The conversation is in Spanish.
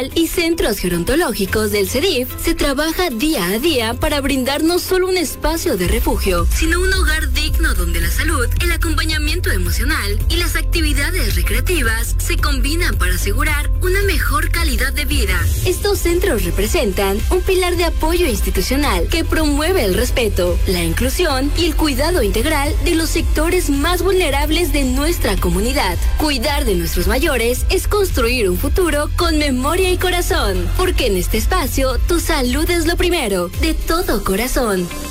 Social y centros gerontológicos del CEDIF se trabaja día a día para brindar no solo un espacio de refugio, sino un hogar digno donde la salud, el acompañamiento emocional y las actividades recreativas se combinan para asegurar una mejor calidad de vida. Estos centros representan un pilar de apoyo institucional que promueve el respeto, la inclusión y el cuidado integral de los sectores más vulnerables de nuestra comunidad. Cuidar de nuestros mayores es construir un futuro con memoria y corazón, porque en este espacio tu salud es lo primero, de todo corazón.